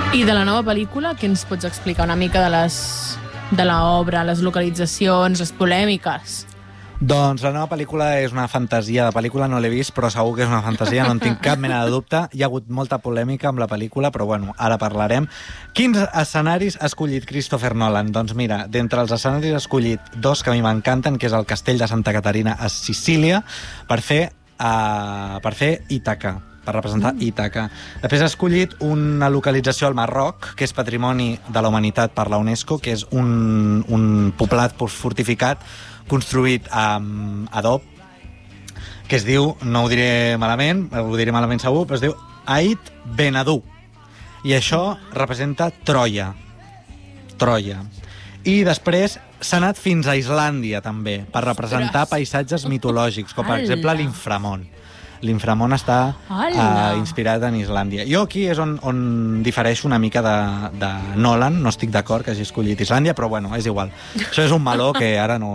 I de la nova pel·lícula, què ens pots explicar una mica de l'obra, les localitzacions, les polèmiques? Doncs la nova pel·lícula és una fantasia de pel·lícula, no l'he vist, però segur que és una fantasia, no en tinc cap mena de dubte. Hi ha hagut molta polèmica amb la pel·lícula, però bueno, ara parlarem. Quins escenaris ha escollit Christopher Nolan? Doncs mira, d'entre els escenaris ha escollit dos que a mi m'encanten, que és el castell de Santa Caterina a Sicília, per fer Ítaca, per representar Ítaca. Després ha escollit una localització al Marroc, que és Patrimoni de la Humanitat per la UNESCO, que és un poblat fortificat construït amb adob, que es diu, no ho diré malament, ho diré malament segur, però es diu Ait Benadú. I això representa Troia. I després s'ha anat fins a Islàndia, també, per representar paisatges mitològics, com per exemple l'Inframont. L'Inframont està inspirat en Islàndia. Jo aquí és on difereixo una mica de Nolan. No estic d'acord que hagi escollit Islàndia, però bueno, és igual. Això és un meló que ara no